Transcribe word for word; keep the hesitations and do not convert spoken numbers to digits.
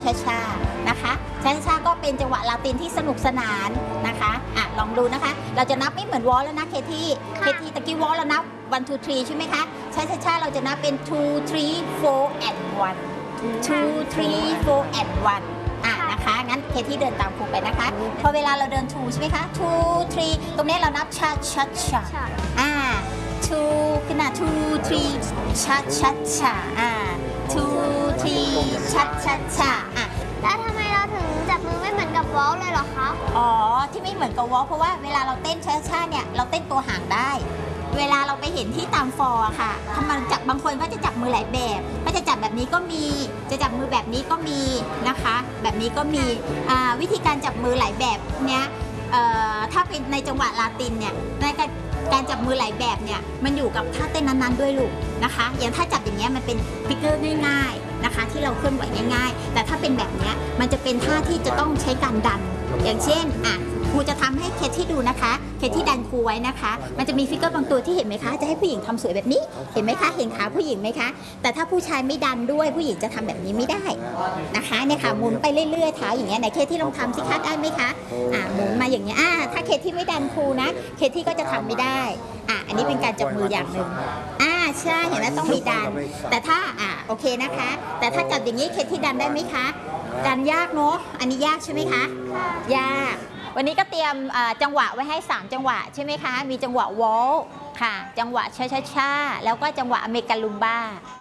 ช้าๆนะคะช้าๆก็เป็นจังหวะลาตินที่สนุกสนานนะคะอ่ะลองดูนะคะเราจะนับไม่เหมือนวอลแล้วนะเคที่เคที่ตะกี้วอลเรานับone two threeใช่ไหมคะช้าๆเราจะนับเป็นtwo three four and one two three four and oneอ่ะนะคะงั้นเคที่เดินตามครูไปนะคะพอเวลาเราเดิน two ใช่ไหมคะ two three ตรงนี้เรานับชาชาชาอ่า two ขึ้นมา two three ชาชาชาอ่า two three ชาชาชาอ่ะแล้วทำไมเราถึงจับมือไม่เหมือนกับวอลเลยเหรอคะอ๋อที่ไม่เหมือนกับวอลเพราะว่าเวลาเราเต้นช้าๆเนี่ยเราเต้นตัวห่างได้เวลาเราไปเห็นที่ตามฟอร์ค่ะทำไมจับบางคนก็จะจับมือหลายแบบก็จะจับแบบนี้ก็มีจะจับมือแบบนี้ก็มีนะคะแบบนี้ก็มีวิธีการจับมือหลายแบบเนี้ยถ้าเป็นในจังหวะลาตินเนี่ยในการจับมือหลายแบบเนี่ยมันอยู่กับท่าเต้นนั้นๆด้วยลูกนะคะอย่างถ้าจับอย่างเงี้ยมันเป็นฟิกเกอร์ง่ายๆนะคะที่เราเคลื่อนไหวง่ายๆแต่ถ้าเป็นแบบเนี้ยมันจะเป็นท่าที่จะต้องใช้การดันอย่างเช่นอ่ะครูจะทำให้เคที่ดูนะคะเคที่ดันครูไว้นะคะมันจะมีฟิกเกอร์บางตัวที่เห็นไหมคะจะให้ผู้หญิงทำสวยแบบนี้เห็นไหมคะเห็นขาผู้หญิงไหมคะแต่ถ้าผู้ชายไม่ดันด้วยผู้หญิงจะทำแบบนี้ไม่ได้นะคะเนี่ยค่ะหมุนไปเรื่อยๆเท้าอย่างเงี้ยไหนเคที่ลองทำสิคะได้ไหมคะอ่าหมุนมาอย่างเงี้ยอ่าถ้าเคที่ไม่ดันครูนะเคที่ก็จะทำไม่ได้อ่าอันนี้เป็นการจับมืออย่างหนึ่งอ่าใช่เห็นไหมต้องมีดันแต่ถ้าอ่าโอเคนะคะแต่ถ้าจับอย่างนี้เคที่ดันได้ไหมคะดันยากเนาะอันนี้ยากใช่ไหมคะยากวันนี้ก็เตรียมจังหวะไว้ให้สามจังหวะใช่ไหมคะมีจังหวะวอลค่ะจังหวะช้าๆแล้วก็จังหวะอเมริกันลุมบ้า